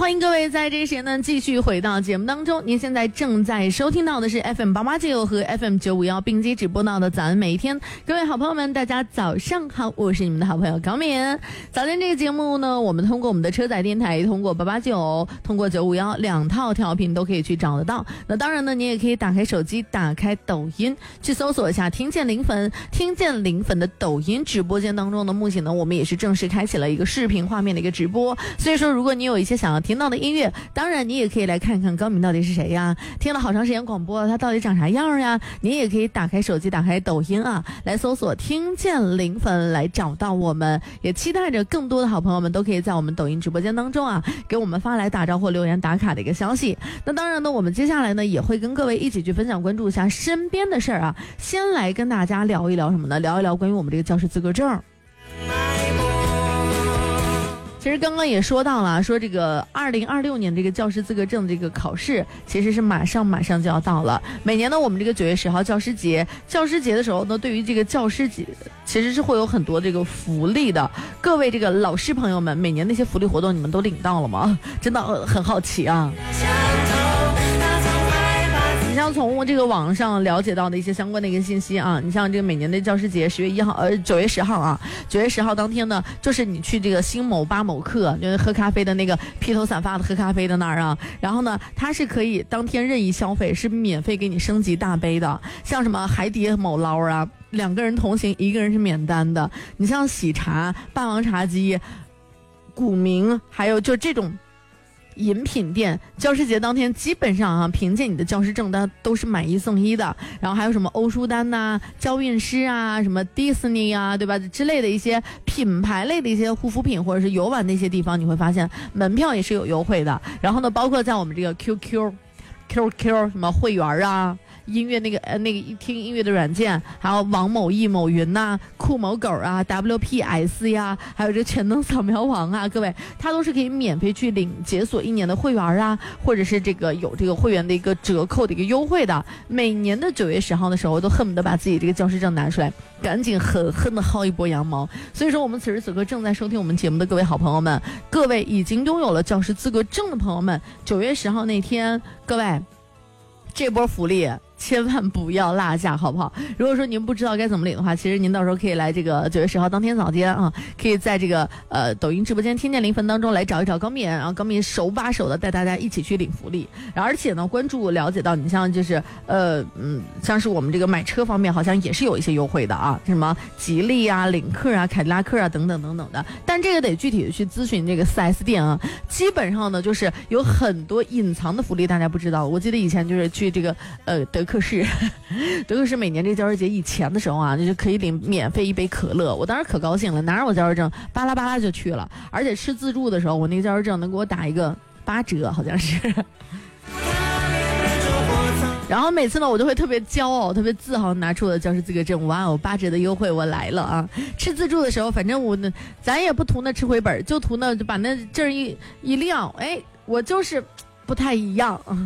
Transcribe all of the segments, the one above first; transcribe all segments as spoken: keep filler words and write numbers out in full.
欢迎各位在这时间呢继续回到节目当中。您现在正在收听到的是 F M 八八九和 F M 九五一并机直播到的早安每一天。各位好朋友们，大家早上好，我是你们的好朋友高敏。早间这个节目呢，我们通过我们的车载电台，通过八八九，通过九五一两套调频都可以去找得到。那当然呢，你也可以打开手机，打开抖音，去搜索一下听见零粉，听见零粉的抖音直播间当中呢，目前呢我们也是正式开启了一个视频画面的一个直播。所以说，如果你有一些想要听到的音乐，当然你也可以来看看高敏到底是谁呀，听了好长时间广播，他到底长啥样呀？你也可以打开手机，打开抖音啊，来搜索听见零粉，来找到我们。也期待着更多的好朋友们都可以在我们抖音直播间当中啊，给我们发来打招呼、留言、打卡的一个消息。那当然呢，我们接下来呢也会跟各位一起去分享、关注一下身边的事儿啊。先来跟大家聊一聊什么呢？聊一聊关于我们这个教师资格证。其实刚刚也说到了，说这个二零二六年这个教师资格证这个考试其实是马上马上就要到了。每年呢，我们这个九月十号教师节，教师节的时候呢，对于这个教师节其实是会有很多这个福利的。各位这个老师朋友们，每年那些福利活动你们都领到了吗？真的很好奇啊。你像从这个网上了解到的一些相关的一个信息啊，你像这个每年的教师节十月一号呃九月十号啊，九月十号当天呢，就是你去这个新某八某客，就是喝咖啡的那个披头散发的喝咖啡的那儿啊，然后呢，它是可以当天任意消费，是免费给你升级大杯的，像什么海底某捞啊，两个人同行，一个人是免单的。你像喜茶、霸王茶姬、古茗，还有就这种饮品店，教师节当天基本上啊，凭借你的教师证单都是买一送一的。然后还有什么欧舒丹呐、啊、娇韵诗啊、什么迪士尼啊，对吧？之类的一些品牌类的一些护肤品或者是游玩的一些地方，你会发现门票也是有优惠的。然后呢，包括在我们这个 Q Q、Q Q 什么会员啊。音乐那个呃那个听音乐的软件，还有网某易某云呐、啊、酷某狗啊、W P S 呀，还有这全能扫描王啊，各位，它都是可以免费去领解锁一年的会员啊，或者是这个有这个会员的一个折扣的一个优惠的。每年的九月十号的时候，都恨不得把自己这个教师证拿出来，赶紧狠狠的薅一波羊毛。所以说，我们此时此刻正在收听我们节目的各位好朋友们，各位已经拥有了教师资格证的朋友们，九月十号那天，各位这波福利千万不要落下，好不好？如果说您不知道该怎么领的话，其实您到时候可以来这个九月十号当天早间啊，可以在这个呃抖音直播间听见零分当中来找一找高敏，然后高敏手把手的带大家一起去领福利。然后而且呢，关注了解到，你像就是呃嗯，像是我们这个买车方面，好像也是有一些优惠的啊，什么吉利啊、领克啊、凯迪拉克啊等等等等的。但这个得具体的去咨询这个 四 S 店啊。基本上呢，就是有很多隐藏的福利，大家不知道。我记得以前就是去这个呃德德克士，德克士每年这个教师节以前的时候啊，就是可以领免费一杯可乐，我当时可高兴了，拿着我教师证巴拉巴拉就去了，而且吃自助的时候，我那个教师证能给我打一个八折，好像是。然后每次呢，我就会特别骄傲、特别自豪拿出我的教师资格证，哇哦，八折的优惠我来了啊！吃自助的时候，反正我呢，咱也不图那吃回本，就图那就把那证一一亮，哎，我就是不太一样啊。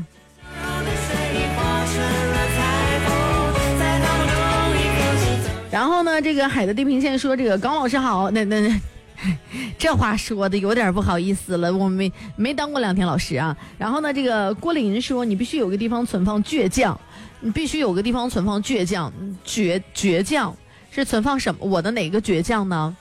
然后呢，这个海的地平线说：“这个高老师好。”那那那，这话说的有点不好意思了，我没没当过两天老师啊。然后呢，这个郭林说：“你必须有个地方存放倔强，你必须有个地方存放倔强，倔倔强是存放什么？我的哪个倔强呢？”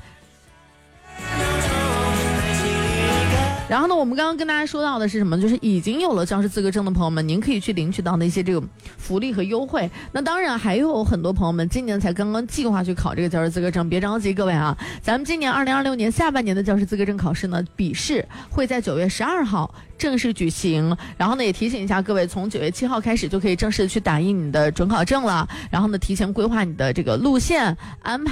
然后呢，我们刚刚跟大家说到的是什么？就是已经有了教师资格证的朋友们，您可以去领取到的一些这个福利和优惠。那当然还有很多朋友们今年才刚刚计划去考这个教师资格证，别着急，各位啊，咱们今年二零二六年下半年的教师资格证考试呢，笔试会在九月十二号正式举行。然后呢，也提醒一下各位，从九月七号开始就可以正式的去打印你的准考证了。然后呢，提前规划你的这个路线安排。